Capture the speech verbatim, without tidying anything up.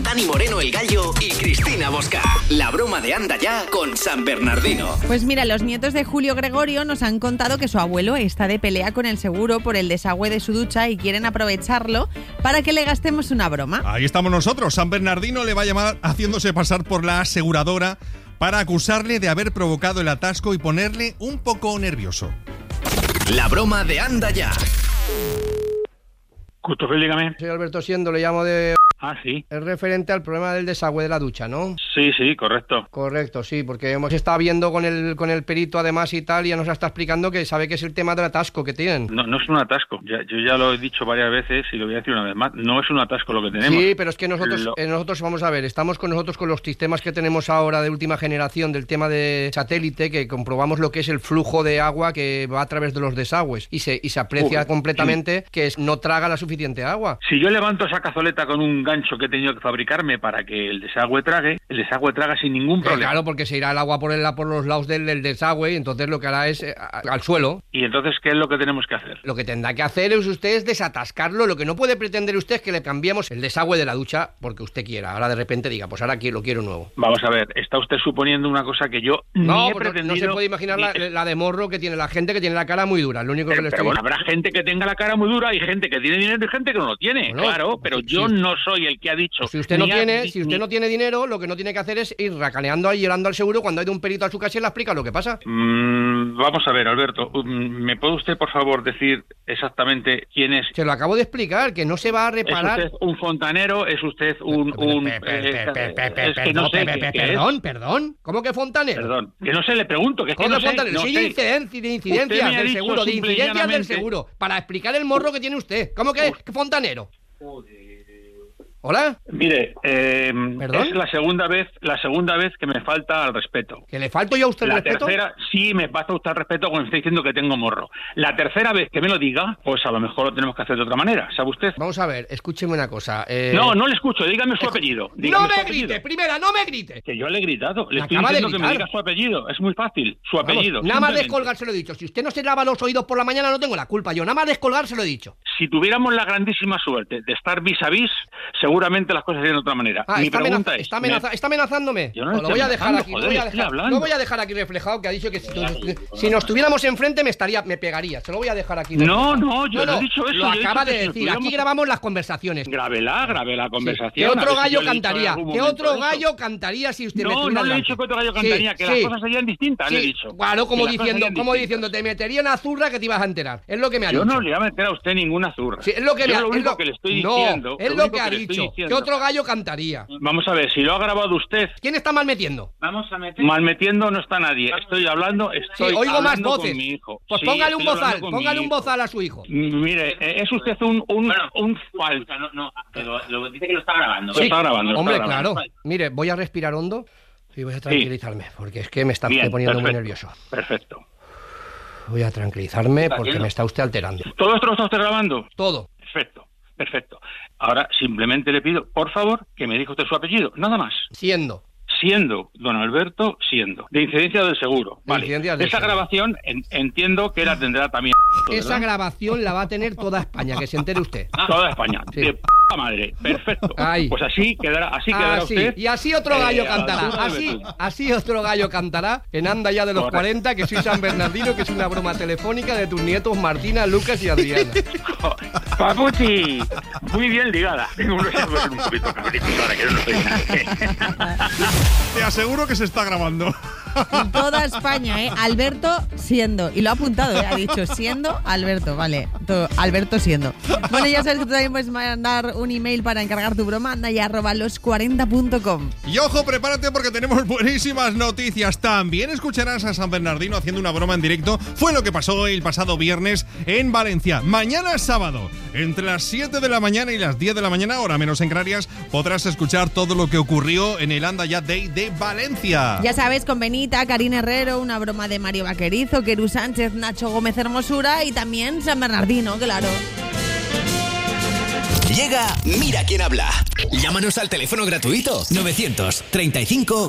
Dani Moreno el Gallo y Cristina Bosca. La broma de Anda Ya con San Bernardino. Pues mira, los nietos de Julio Gregorio nos han contado que su abuelo está de pelea con el seguro por el desagüe de su ducha y quieren aprovecharlo para que le gastemos una broma. Ahí estamos nosotros. San Bernardino le va a llamar haciéndose pasar por la aseguradora para acusarle de haber provocado el atasco y ponerle un poco nervioso. La broma de Anda Ya. Custofil, dígame. Soy Alberto Siendo, le llamo de... Ah, sí. Es referente al problema del desagüe de la ducha, ¿no? Sí, sí, correcto. Correcto, sí, porque hemos estado viendo con el con el perito además y tal, y ya nos está explicando que sabe que es el tema del atasco que tienen. No, no es un atasco. Ya, yo ya lo he dicho varias veces y lo voy a decir una vez más. No es un atasco lo que tenemos. Sí, pero es que nosotros, lo... eh, nosotros vamos a ver, estamos con nosotros con los sistemas que tenemos ahora de última generación del tema de satélite, que comprobamos lo que es el flujo de agua que va a través de los desagües y se, y se aprecia Uy, completamente sí. que es, no traga la suficiente agua. Si yo levanto esa cazoleta con un gancho que he tenido que fabricarme para que el desagüe trague, el desagüe traga sin ningún problema. Eh, claro, porque se irá el agua por, el, por los lados del, del desagüe y entonces lo que hará es eh, a, al suelo. ¿Y entonces qué es lo que tenemos que hacer? Lo que tendrá que hacer es usted es desatascarlo. Lo que no puede pretender usted es que le cambiemos el desagüe de la ducha porque usted quiera. Ahora de repente diga, pues ahora aquí lo quiero nuevo. Vamos a ver, está usted suponiendo una cosa que yo no, ni he pues pretendido... No se puede imaginar ni... la, la de morro que tiene la gente que tiene la cara muy dura. Lo único pero, que le pero estoy... bueno, habrá gente que tenga la cara muy dura y gente que tiene dinero y gente que no lo tiene. Bueno, claro, pero si, yo si, no soy el que ha dicho... Si usted no tiene, a, si usted ni... no tiene dinero, lo que no tiene que hacer es ir racaneando ahí, llorando al seguro cuando hay de un perito a su casa y le explica lo que pasa. Mm, vamos a ver, Alberto, ¿me puede usted, por favor, decir exactamente quién es? Se lo acabo de explicar, que no se va a reparar... ¿Es usted un fontanero? ¿Es usted un... un es que no sé Perdón, perdón, ¿cómo que fontanero? Perdón, que no sé, le pregunto, que es que ¿Cómo no que fontanero? sé, Sí, no de incidencias, de incidencias del seguro, de incidencias del seguro, para explicar el morro que tiene usted. ¿Cómo que fontanero? ¿Hola? Mire, eh, ¿Perdón? es la segunda vez la segunda vez que me falta al respeto. ¿Que le falto yo a usted el la respeto? La tercera, sí, me falta usted el respeto cuando está diciendo que tengo morro. La tercera vez que me lo diga, pues a lo mejor lo tenemos que hacer de otra manera, ¿sabe usted? Vamos a ver, escúcheme una cosa. Eh... No, no le escucho, dígame su apellido. Dígame ¡No me su apellido. grite! Primera, no me grite. Que yo le he gritado, le me estoy diciendo que me diga su apellido. Es muy fácil, su Vamos, apellido. Nada más descolgar se lo he dicho. Si usted no se lava los oídos por la mañana, no tengo la culpa. Yo nada más descolgar se lo he dicho. Si tuviéramos la grandísima suerte de estar vis a vis, seguramente las cosas serían de otra manera. Ah, Mi está, pregunta amenaza, es, está, amenaza, me... está amenazándome. Yo no lo voy a dejar aquí. Joder, lo, voy a dejar, lo voy a dejar aquí reflejado, que ha dicho que si, si nos tuviéramos enfrente me estaría, me pegaría. Se lo voy a dejar aquí. No, no, yo no, no, no he dicho eso. Lo acaba de si decir. Tuviéramos... Aquí grabamos las conversaciones. Grábela, grave la conversación. Sí. ¿Qué otro gallo cantaría? ¿Qué otro gallo cantaría si usted no, me tuviera No, no he dicho que otro gallo cantaría, sí, que sí. las cosas serían distintas, sí. le he dicho. Claro, como diciendo, como diciendo, te metería una zurra que te ibas a enterar. Es lo que me ha yo dicho. Yo no le voy a meter a usted ninguna zurra. Sí, es lo que me ha dicho. lo... que le estoy no, diciendo. es lo, lo que ha dicho. ¿Qué otro gallo cantaría? Vamos a ver, si lo ha grabado usted. ¿Quién está mal metiendo? Vamos a meter. Mal metiendo no está nadie. Estoy hablando, estoy sí, oigo hablando más voces. con mi hijo. Pues sí, póngale un bozal, póngale un bozal a su hijo. Mire, es usted un un bueno, un falso. No, no, pero lo dice que lo está grabando. Sí, lo está grabando. Hombre, está grabando. claro. Mire, voy a respirar hondo y voy a tranquilizarme, sí. porque es que me está Bien, poniendo perfecto, muy nervioso. Perfecto. Voy a tranquilizarme porque me está usted alterando. ¿Todo esto lo está usted grabando? Todo. Perfecto, perfecto. Ahora simplemente le pido, por favor, que me diga usted su apellido, nada más. Siendo. Siendo, don Alberto, siendo. De incidencia del seguro. De vale. incidencia del Esa seguro. grabación en, entiendo que la tendrá también. Esa ¿verdad? Grabación la va a tener toda España, que se entere usted. Toda España. Sí. De p*** madre. Perfecto. Ahí. Pues así quedará, así quedará así. usted. Y así otro gallo eh, cantará. Así, así otro gallo cantará en Anda Ya de los Correcto. cuarenta, que soy San Bernardino, que es una broma telefónica de tus nietos Martina, Lucas y Adriana. Papuchi, muy bien ligada. Uno se puede ser un poquito cabrito ahora que yo no soy nada. Te aseguro que se está grabando. Toda España, ¿eh? Alberto siendo. Y lo ha apuntado, ¿eh? Ha dicho siendo Alberto, vale. Todo, Alberto siendo. Bueno, ya sabes que tú también puedes mandar un email para encargar tu broma, anda ya arroba los cuarenta punto com. Y ojo, prepárate porque tenemos buenísimas noticias. También escucharás a San Bernardino haciendo una broma en directo. Fue lo que pasó el pasado viernes en Valencia. Mañana sábado, entre las siete de la mañana y las diez de la mañana, hora menos en Canarias, podrás escuchar todo lo que ocurrió en el Anda Ya Day de Valencia. Ya sabes, con Benita, Karina Herrero, una broma de Mario Vaquerizo, Querú Sánchez, Nacho Gómez Hermosura y también San Bernardino, claro. Llega Mira quién habla. Llámanos al teléfono gratuito novecientos treinta y cinco